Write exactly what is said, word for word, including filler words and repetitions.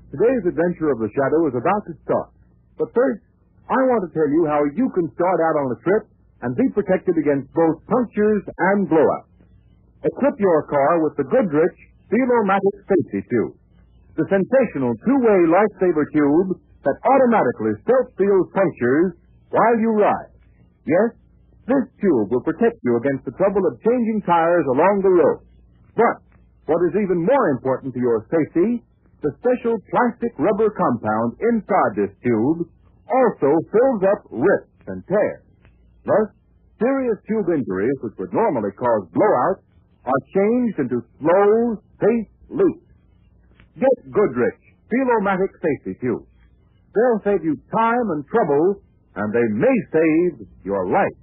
Today's adventure of the Shadow is about to start. But first, I want to tell you how you can start out on a trip and be protected against both punctures and blowouts. Equip your car with the Goodrich Feel-O-Matic Safety Tube, the sensational two-way lifesaver tube that automatically self-seals punctures while you ride. Yes, this tube will protect you against the trouble of changing tires along the road. But what is even more important to your safety, the special plastic rubber compound inside this tube also fills up rips and tears. Thus, serious tube injuries, which would normally cause blowouts, are changed into slow, safe leaks. Get Goodrich Feel-O-Matic Safety Tubes. They'll save you time and trouble, and they may save your life.